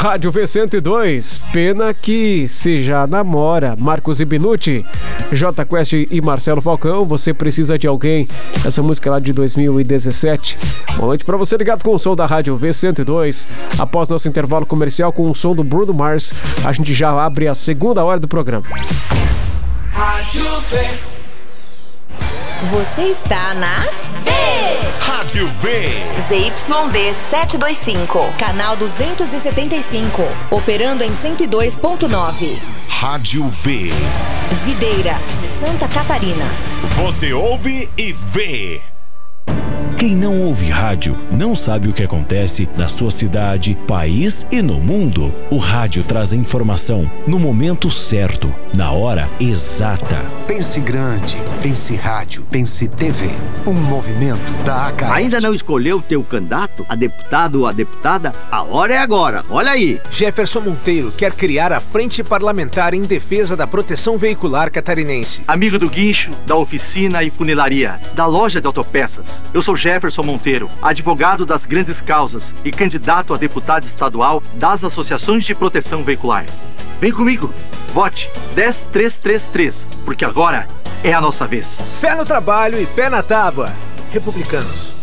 Rádio V102, pena que se já namora. Marcos e Benucci, J Quest e Marcelo Falcão, Você Precisa de Alguém. Essa música é lá de 2017. Boa noite pra você ligado com o som da Rádio V102. Após nosso intervalo comercial com o som do Bruno Mars, a gente já abre a segunda hora do programa. Rádio V. Você está na V. Rádio V. ZYD 725, canal 275, operando em 102.9. Rádio V. Videira, Santa Catarina. Você ouve e vê. Quem não ouve rádio não sabe o que acontece na sua cidade, país e no mundo. O rádio traz a informação no momento certo, na hora exata. Pense grande, pense rádio, pense TV. Um movimento da ACAERT. Ainda não escolheu teu candidato a deputado ou a deputada? A hora é agora, olha aí. Jefferson Monteiro quer criar a Frente Parlamentar em defesa da proteção veicular catarinense. Amigo do guincho, da oficina e funilaria, da loja de autopeças. Eu sou Jefferson Monteiro, advogado das grandes causas e candidato a deputado estadual das associações de proteção veicular. Vem comigo, vote 10333, porque agora é a nossa vez. Fé no trabalho e pé na tábua. Republicanos.